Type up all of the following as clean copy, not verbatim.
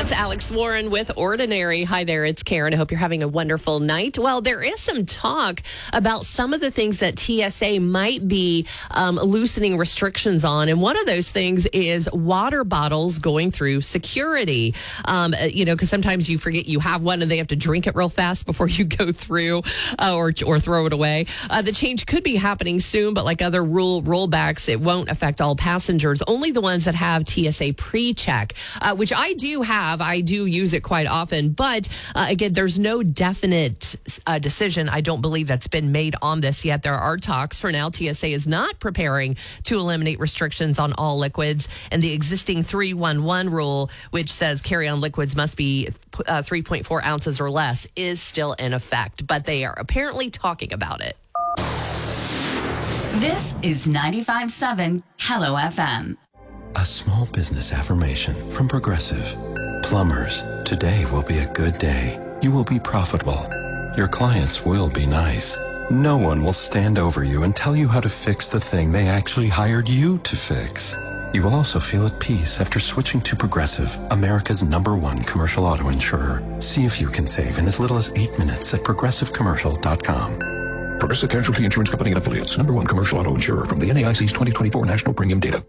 It's Alex Warren with Ordinary. Hi there, it's Karen. I hope you're having a wonderful night. Well, there is some talk about some of the things that TSA might be loosening restrictions on. And one of those things is water bottles going through security. Because sometimes you forget you have one and they have to drink it real fast before you go through or throw it away. The change could be happening soon, but like other rollbacks, it won't affect all passengers, only the ones that have TSA pre-check, which I do have. I do use it quite often, but again, there's no definite decision. I don't believe that's been made on this yet. There are talks. For now, TSA is not preparing to eliminate restrictions on all liquids, and the existing 311 rule, which says carry-on liquids must be 3.4 ounces or less, is still in effect, but they are apparently talking about it. This is 95.7 Hello FM. A small business affirmation from Progressive. Plumbers, today will be a good day. You will be profitable. Your clients will be nice. No one will stand over you and tell you how to fix the thing they actually hired you to fix. You will also feel at peace after switching to Progressive, America's #1 commercial auto insurer. See if you can save in as little as 8 minutes at progressivecommercial.com. Progressive Casualty Insurance Company and Affiliates. #1 commercial auto insurer from the NAIC's 2024 National Premium Data.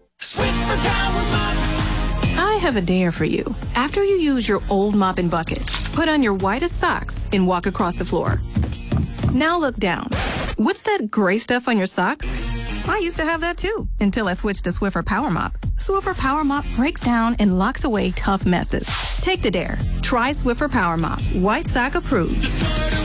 I have a dare for you. After you use your old mop and bucket, put on your whitest socks and walk across the floor. Now look down. What's that gray stuff on your socks? I used to have that too, until I switched to Swiffer Power Mop. Swiffer Power Mop breaks down and locks away tough messes. Take the dare. Try Swiffer Power Mop. White sock approved.